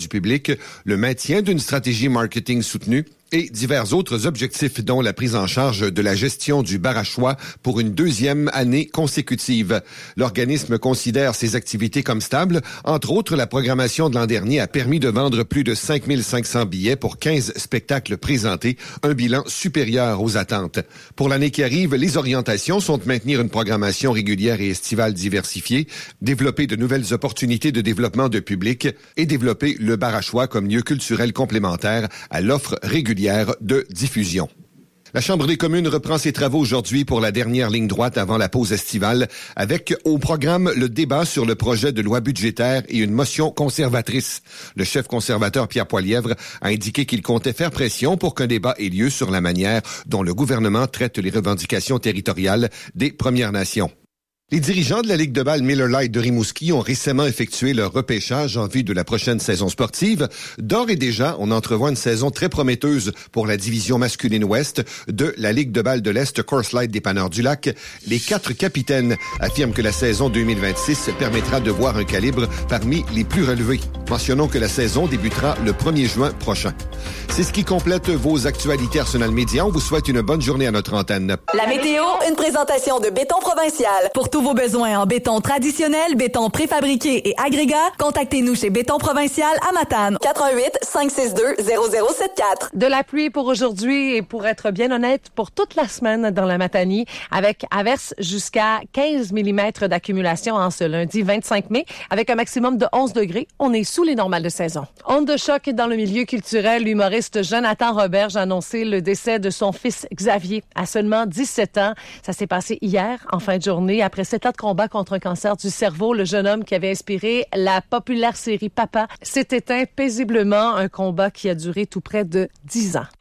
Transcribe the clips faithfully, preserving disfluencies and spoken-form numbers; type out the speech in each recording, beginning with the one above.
public, le maintien d'une stratégie marketing soutenue et divers autres objectifs, dont la prise en charge de la gestion du bar à choix pour une deuxième année consécutive. L'organisme considère ses activités comme stables. Entre autres, la programmation de l'an dernier a permis de vendre plus de cinq mille cinq cents billets pour quinze spectacles présentés, un bilan supérieur aux attentes. Pour l'année qui arrive, les orientations sont de maintenir une programmation régulière et estivale diversifiée, développer de nouvelles opportunités de développement de public et développer le bar à choix comme lieu culturel complémentaire à l'offre régulière de diffusion. La Chambre des communes reprend ses travaux aujourd'hui pour la dernière ligne droite avant la pause estivale, avec au programme le débat sur le projet de loi budgétaire et une motion conservatrice. Le chef conservateur Pierre Poilievre a indiqué qu'il comptait faire pression pour qu'un débat ait lieu sur la manière dont le gouvernement traite les revendications territoriales des Premières Nations. Les dirigeants de la Ligue de balle Miller Lite de Rimouski ont récemment effectué leur repêchage en vue de la prochaine saison sportive. D'ores et déjà, on entrevoit une saison très prometteuse pour la division masculine ouest de la Ligue de balle de l'Est Coors Light Dépanneur du Lac. Les quatre capitaines affirment que la saison deux mille vingt-six permettra de voir un calibre parmi les plus relevés. Mentionnons que la saison débutera le premier juin prochain. C'est ce qui complète vos actualités Arsenal Média. On vous souhaite une bonne journée à notre antenne. La météo, une présentation de Béton Provincial. Pour tous vos besoins en béton traditionnel, béton préfabriqué et agrégat, contactez-nous chez Béton Provincial à Matane. quatre un huit, cinq six deux, zéro zéro sept quatre. De la pluie pour aujourd'hui et pour être bien honnête, pour toute la semaine dans la Matanie, avec averses jusqu'à quinze millimètres d'accumulation en ce lundi vingt-cinq mai, avec un maximum de onze degrés. On est sous les normales de saison. Onde de choc dans le milieu culturel, l'humoriste Jonathan Roberge a annoncé le décès de son fils Xavier à seulement dix-sept ans. Ça s'est passé hier, en fin de journée, après sept ans de combat contre un cancer du cerveau. Le jeune homme qui avait inspiré la populaire série Papa s'est éteint paisiblement, un combat qui a duré tout près de dix ans.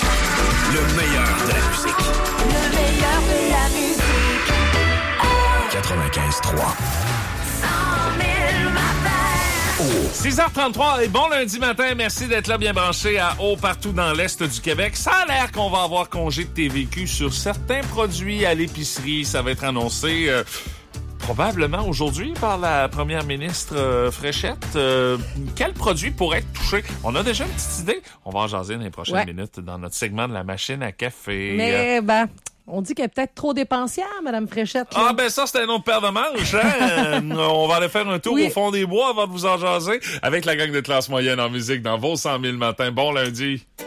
Le meilleur de la musique. Le meilleur de la musique. Oh. quatre-vingt-quinze trois. six heures trente-trois et bon lundi matin. Merci d'être là bien branché à haut partout dans l'Est du Québec. Ça a l'air qu'on va avoir congé de T V Q sur certains produits à l'épicerie. Ça va être annoncé euh, probablement aujourd'hui par la première ministre euh, Fréchette. Euh, quel produit pourrait être touché? On a déjà une petite idée. On va en jaser dans les prochaines ouais. minutes dans notre segment de la machine à café. Mais ben... On dit qu'elle est peut-être trop dépensière, Mme Fréchette. Là. Ah, ben ça, c'était un autre paire de manches. Hein? On va aller faire un tour oui. au fond des bois avant de vous en jaser avec la gang de classe moyenne en musique dans vos cent mille matins. Bon lundi.